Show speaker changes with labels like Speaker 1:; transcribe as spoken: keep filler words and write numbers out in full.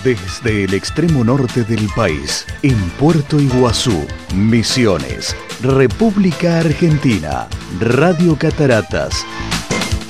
Speaker 1: Desde el extremo norte del país, en Puerto Iguazú, Misiones, República Argentina, Radio Cataratas,